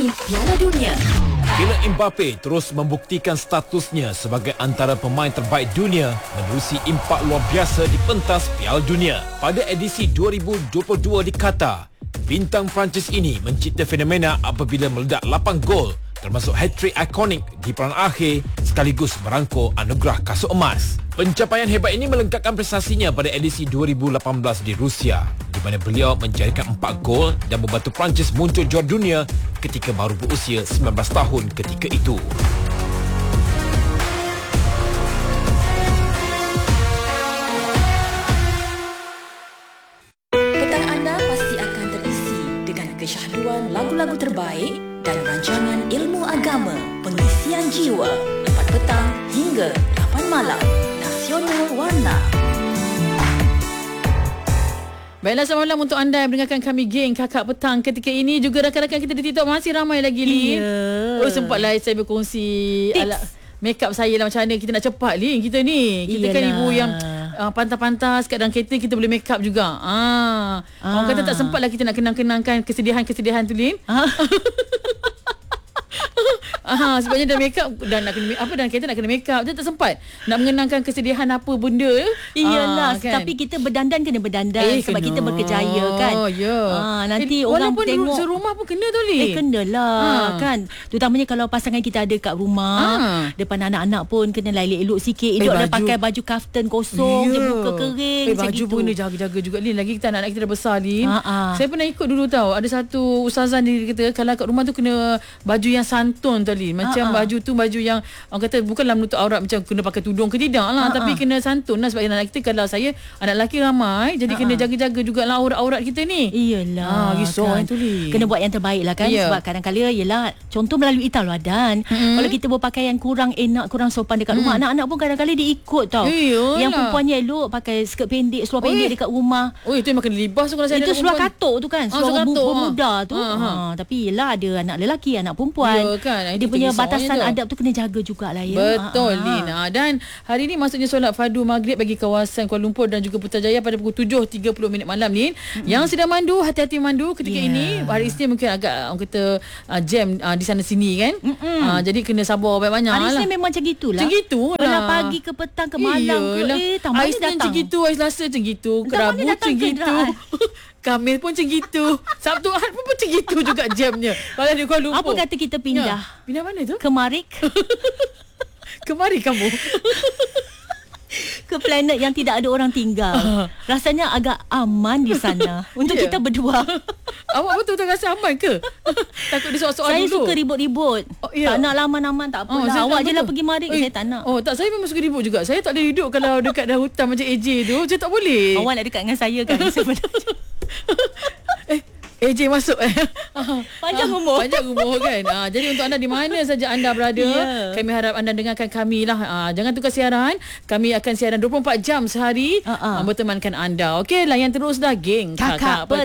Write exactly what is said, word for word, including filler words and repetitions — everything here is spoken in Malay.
terkini Piala Dunia. Kylian Mbappe terus membuktikan statusnya sebagai antara pemain terbaik dunia menerusi impak luar biasa di pentas Piala Dunia. Pada edisi dua ribu dua puluh dua di Qatar, bintang Perancis ini mencipta fenomena apabila meledak lapan gol termasuk hat-trick ikonik di peranan akhir sekaligus merangkul anugerah kasut emas. Pencapaian hebat ini melengkapkan prestasinya pada edisi dua ribu lapan belas di Rusia, di mana beliau menjadikan empat gol dan membantu Perancis muncul juara dunia ketika baru berusia sembilan belas tahun ketika itu. Petang anda pasti akan terisi dengan kesyahduan lagu-lagu terbaik dan rancangan ilmu agama, pengisian jiwa, empat petang hingga lapan malam. Nasional Warna. Baiklah, selamat malam untuk anda yang mendengarkan kami geng Kakak Petang ketika ini. Juga rakan-rakan kita di TikTok masih ramai lagi Lin. Ya. Oh, sempatlah saya berkongsi ala make up saya lah, macam mana kita nak cepat Lin kita ni. Kita Iyalah. Kan ibu yang uh, pantas-pantas kat dalam kereta kita boleh make up juga. Ah. ah. Orang kata tak sempat lah kita nak kenang-kenangkan kesedihan-kesedihan tu Lin. Ah. Aha, sebabnya dah make up dan nak kena apa dan kita nak kena make up, dia tak sempat nak mengenangkan kesedihan apa benda. Iyalah, ah, kan? Tapi kita berdandan kena berdandan eh, sebab kena. Kita berkejaya kan. Oh, ya. Ah, nanti eh, orang walaupun tengok serumah pun kena tu Li. Eh kenalah ah. kan. Terutamanya kalau pasangan kita ada kat rumah, ah. depan anak-anak pun kena elok-elok sikit. Eloklah eh, pakai baju kaftan kosong, yeah. je muka kering eh, baju gitu. pun dia jaga-jaga juga Lin. Lagi kita anak-anak kita dah besar Lin. Ah, ah. Saya pernah ikut dulu tahu. Ada satu ustazah dia kata kalau kat rumah tu kena baju yang santun tu Lin. Macam ah, ah. baju tu baju yang orang kata bukanlah menutup aurat macam kena pakai tudung ke tidak lah, Ha-ha. tapi kena santun lah sebab anak kita, kalau saya anak lelaki ramai jadi Ha-ha. kena jaga-jaga jugalah aurat-aurat kita ni. Iyalah, ha, risau kan. tu Li. Kena buat yang terbaik lah kan, yeah. sebab kadang-kadang ialah contoh melalui tauladan. Mm-hmm. Kalau kita berpakaian kurang enak, kurang sopan dekat rumah, mm. anak-anak pun kadang-kadang dia ikut tau. Iyalah. Yang perempuannya elok pakai skirt pendek, seluar pendek dekat rumah. Oh, itu yang makan libas tu kalau saya itu seluar katuk tu kan, seluar ha, bermuda ha. tu. Ha, ha. Ha, tapi ialah ada anak lelaki, anak perempuan. Ya, kan? Dia punya batasan tu. Adab tu kena jaga jugalah ya. Betul, ha, ha. Lina. Dan hari ini maksudnya solat fardu maghrib bagi kawasan Kuala Lumpur dan juga Putrajaya pada pukul tujuh tiga puluh minit malam Lin. Mm-hmm. Yang sedang mandu, hati-hati mandu ketika yeah. ini. Hari Isnin mungkin agak orang kata uh, jam uh, di sana sini kan. Mm-hmm. Uh, jadi kena sabar banyak-banyak hari lah. Isnin memang macam gitulah. Macam gitulah. Belah pagi ke petang ke malam ke eh tak mana datang. Macam gitu, hari Selasa macam gitu, Rabu macam gitu. Khamis pun macam gitu. Sabtu Ahad pun macam gitu juga jamnya. Kalau di Kuala Lumpur. Apa kata kita pindah? Ya. Pindah mana tu? Ke Marik. Kemari kamu. Ke planet yang tidak ada orang tinggal. Uh. Rasanya agak aman di sana untuk yeah. kita berdua. Awak betul-betul rasa aman ke? Takut dia soal-soal saya dulu. Saya suka ribut-ribut. Oh, yeah. Tak nak laman-laman tak apalah. Oh, awak je lah pergi Marik, eh, saya tak nak. Oh, tak, saya memang suka ribut juga. Saya tak boleh duduk kalau dekat dalam hutan macam A J tu. Saya tak boleh. Awak nak dekat dengan saya kan sebenarnya. eh A J masuk eh. Panjang umur. Panjang umur kan. Ha, jadi untuk anda di mana saja anda berada, yeah. kami harap anda dengarkan kami lah. Ha, jangan tukar siaran. Kami akan siaran dua puluh empat jam sehari uh-uh. ha, bertemankan anda. Okey, layan terus dah geng Kakak, Kakak Petang.